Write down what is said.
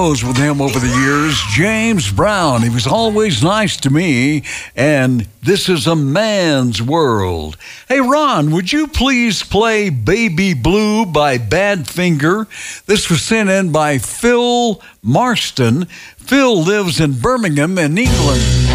With him over the years, James Brown. He was always nice to me, and this is a man's world. Hey, Ron, would you please play Baby Blue by Badfinger? This was sent in by Phil Marston. Phil lives in Birmingham in England.